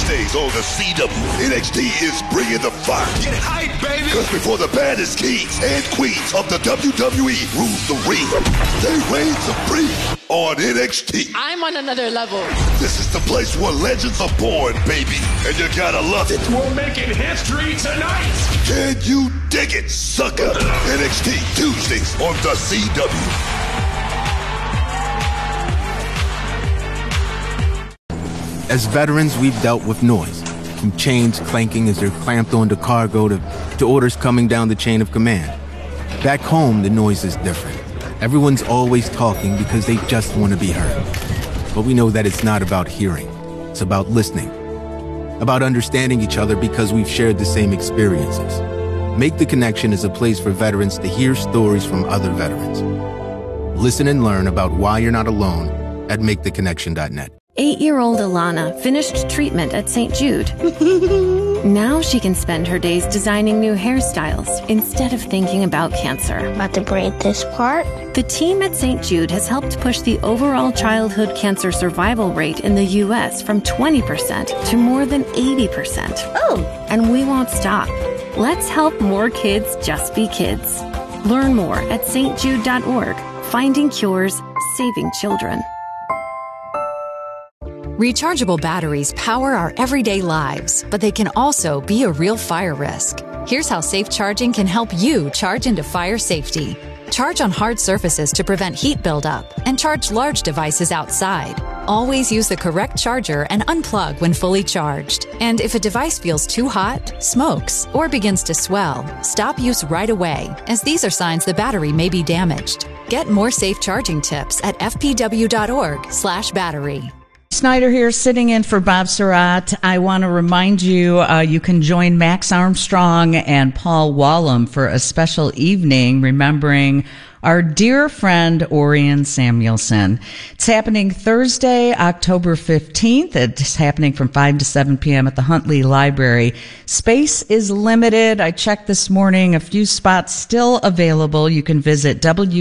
Tuesdays on the CW, NXT is bringing the fire. Get hype, baby! Because before the baddest kings and queens of the WWE rule the ring, they reign supreme on NXT. I'm on another level. This is the place where legends are born, baby, and you gotta love it. We're making history tonight! Can you dig it, sucker? NXT Tuesdays on the CW. As veterans, we've dealt with noise, from chains clanking as they're clamped onto cargo to orders coming down the chain of command. Back home, the noise is different. Everyone's always talking because they just want to be heard. But we know that it's not about hearing. It's about listening. About understanding each other because we've shared the same experiences. Make the Connection is a place for veterans to hear stories from other veterans. Listen and learn about why you're not alone at maketheconnection.net. 8-year-old Alana finished treatment at St. Jude. Now she can spend her days designing new hairstyles instead of thinking about cancer. About to braid this part. The team at St. Jude has helped push the overall childhood cancer survival rate in the U.S. from 20% to more than 80%. Oh! And we won't stop. Let's help more kids just be kids. Learn more at stjude.org. Finding cures, saving children. Rechargeable batteries power our everyday lives, but they can also be a real fire risk. Here's how safe charging can help you charge into fire safety. Charge on hard surfaces to prevent heat buildup, and charge large devices outside. Always use the correct charger and unplug when fully charged. And if a device feels too hot, smokes, or begins to swell, stop use right away, as these are signs the battery may be damaged. Get more safe charging tips at fpw.org/battery. Snyder here, sitting in for Bob Surratt. I want to remind you, you can join Max Armstrong and Paul Wallum for a special evening remembering our dear friend Orion Samuelson. It's happening Thursday, October 15th. It's happening from 5 to 7 p.m. at the Huntley Library. Space is limited. I checked this morning. A few spots still available. You can visit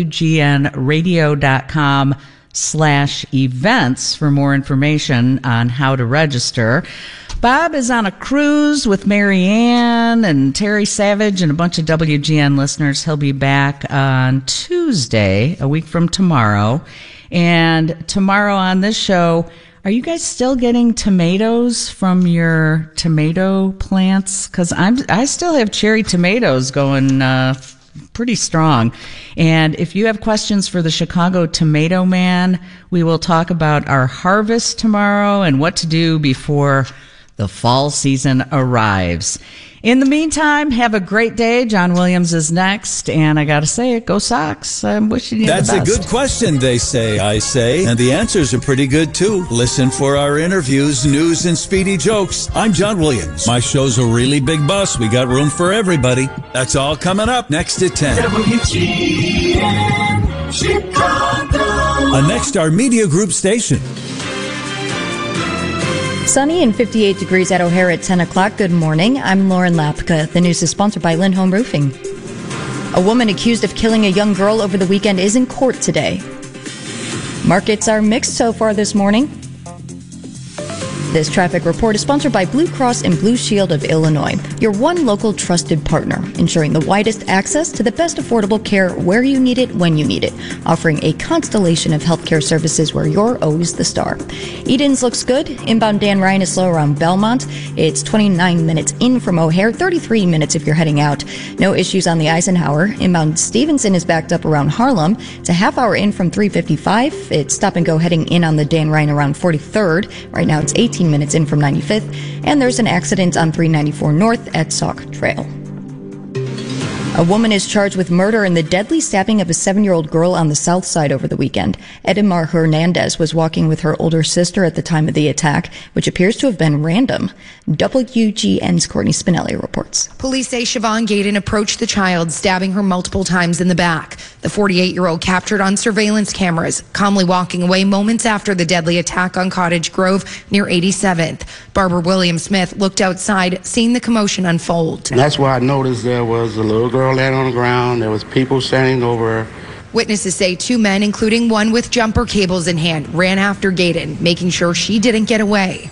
WGNradio.com/events for more information on how to register. Bob is on a cruise with Mary Ann and Terry Savage and a bunch of WGN listeners. He'll be back on Tuesday, a week from tomorrow. And tomorrow on this show, are you guys still getting tomatoes from your tomato plants? Because I still have cherry tomatoes going pretty strong. And if you have questions for the Chicago Tomato Man, we will talk about our harvest tomorrow and what to do before the fall season arrives. In the meantime, have a great day. John Williams is next, and I got to say it, go Sox. I'm wishing you the best. That's a good question, they say, I say, and the answers are pretty good, too. Listen for our interviews, news, and speedy jokes. I'm John Williams. My show's a really big bus. We got room for everybody. That's all coming up next at 10. WGN Chicago. A Nexstar Media Group station. Sunny and 58 degrees at O'Hare at 10 o'clock. Good morning. I'm Lauren Lapka. The news is sponsored by Lindholm Roofing. A woman accused of killing a young girl over the weekend is in court today. Markets are mixed so far this morning. This traffic report is sponsored by Blue Cross and Blue Shield of Illinois, your one local trusted partner, ensuring the widest access to the best affordable care where you need it, when you need it, offering a constellation of healthcare services where you're always the star. Edens looks good. Inbound Dan Ryan is slow around Belmont. It's 29 minutes in from O'Hare, 33 minutes if you're heading out. No issues on the Eisenhower. Inbound Stevenson is backed up around Harlem. It's a half hour in from 355. It's stop and go heading in on the Dan Ryan around 43rd. Right now it's 18 minutes in from 95th, and there's an accident on 394 North at Sauk Trail. A woman is charged with murder in the deadly stabbing of a 7-year-old girl on the south side over the weekend. Edimar Hernandez was walking with her older sister at the time of the attack, which appears to have been random. WGN's Courtney Spinelli reports. Police say Siobhan Gaydon approached the child, stabbing her multiple times in the back. The 48-year-old captured on surveillance cameras, calmly walking away moments after the deadly attack on Cottage Grove near 87th. Barbara Williams-Smith looked outside, seeing the commotion unfold. And that's why I noticed there was a little girl laying on the ground. There was people standing over her. Witnesses say 2 men, including one with jumper cables in hand, ran after Gaydon, making sure she didn't get away.